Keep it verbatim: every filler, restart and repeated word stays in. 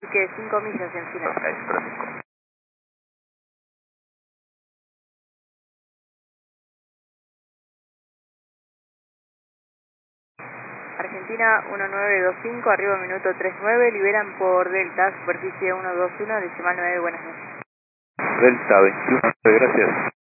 Que cinco millas en final. Ok, cinco. Argentina uno nueve dos cinco, arriba minuto tres nueve, liberan por Delta, superficie uno dos uno, decimal nueve, buenas noches. Delta veintiuno, gracias.